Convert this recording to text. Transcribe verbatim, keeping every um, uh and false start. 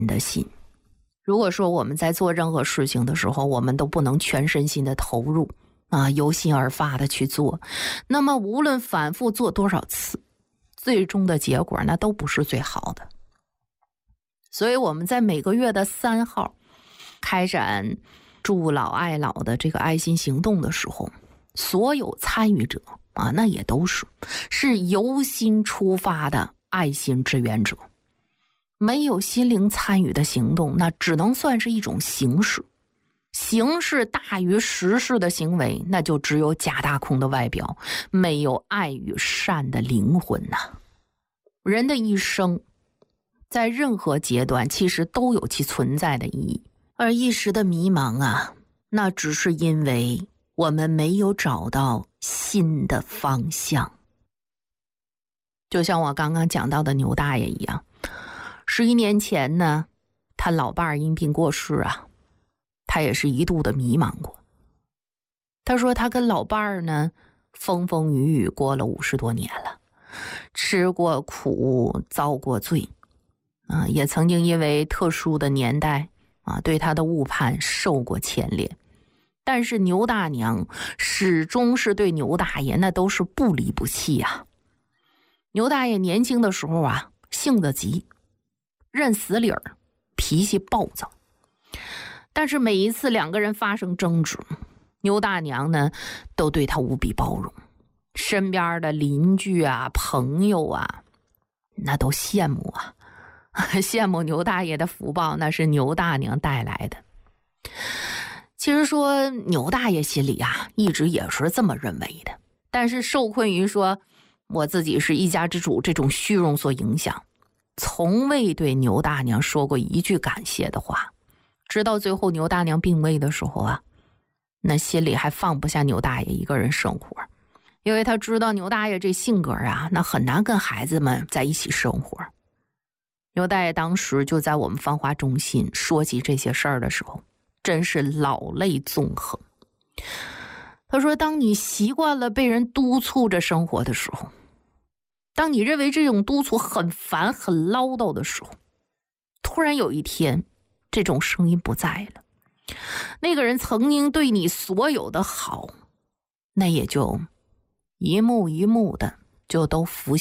的心。如果说我们在做任何事情的时候，我们都不能全身心的投入啊，由心而发的去做，那么无论反复做多少次，最终的结果那都不是最好的。所以我们在每个月的三号开展助老爱老的这个爱心行动的时候，所有参与者啊，那也都是是由心出发的爱心志愿者。没有心灵参与的行动，那只能算是一种形式。形式大于实事的行为，那就只有假大空的外表，没有爱与善的灵魂呐、啊。人的一生在任何阶段其实都有其存在的意义，而一时的迷茫啊，那只是因为我们没有找到新的方向。就像我刚刚讲到的牛大爷一样，十一年前呢，他老伴儿因病过世啊，他也是一度的迷茫过。他说他跟老伴儿呢风风雨雨过了五十多年了，吃过苦，遭过罪啊，也曾经因为特殊的年代啊，对他的误判受过牵连。但是牛大娘始终是对牛大爷那都是不离不弃啊。牛大爷年轻的时候啊，性子急，认死理儿，脾气暴躁。但是每一次两个人发生争执，牛大娘呢都对他无比包容，身边的邻居啊朋友啊那都羡慕啊，羡慕牛大爷的福报，那是牛大娘带来的。其实说牛大爷心里啊一直也是这么认为的，但是受困于说我自己是一家之主这种虚荣所影响，从未对牛大娘说过一句感谢的话。直到最后牛大娘病危的时候啊，那心里还放不下牛大爷一个人生活，因为他知道牛大爷这性格啊，那很难跟孩子们在一起生活。牛大爷当时就在我们芳华中心说起这些事儿的时候，真是老泪纵横。他说当你习惯了被人督促着生活的时候，当你认为这种督促很烦很唠叨的时候，突然有一天这种声音不在了，那个人曾经对你所有的好，那也就一幕一幕的就都浮现